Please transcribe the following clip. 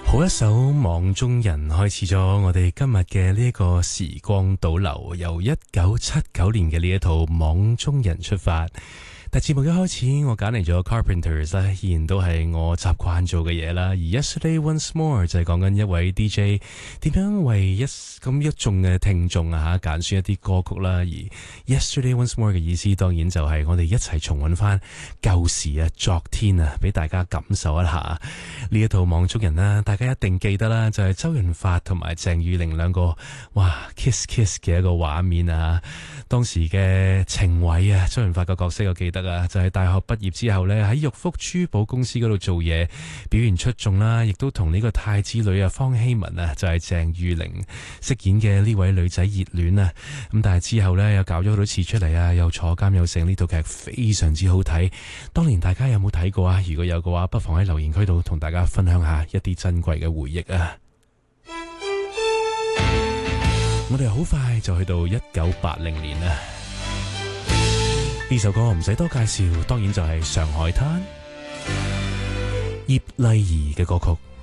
好一首網中人開始咗我哋今日嘅呢一個時光倒流，由1979年嘅呢一套網中人出發。但節目一開始我揀嚟咗 Carpenters 咧，依然都係我習慣做嘅嘢啦。而 Yesterday Once More 就係講緊一位 DJ 點樣為一眾嘅聽眾啊揀選一啲歌曲啦。而 Yesterday Once More 嘅意思當然就係我哋一齊重溫翻舊時啊，昨天啊，俾大家感受一下呢一套網中人啦。大家一定記得啦，就係周潤發同埋鄭裕玲兩個哇 kiss 嘅一個畫面啊。當時嘅程偉啊，周潤發個角色我記得啊，就係大學畢業之後呢，喺玉福珠寶公司嗰度做嘢，表現出眾啦，亦都同呢個太子女啊方希文啊，就係鄭裕玲飾演嘅呢位女仔熱戀啊。咁但係之後呢，又搞咗好多次出嚟啊，又坐監又成，呢套劇非常之好睇。當年大家有冇睇過啊？如果有嘅話，不妨喺留言區度同大家分享下一啲珍貴嘅回憶啊！我哋好快就去到1980年啦。呢首歌唔使多介紹，當然就係《上海灘》，葉麗儀嘅歌曲。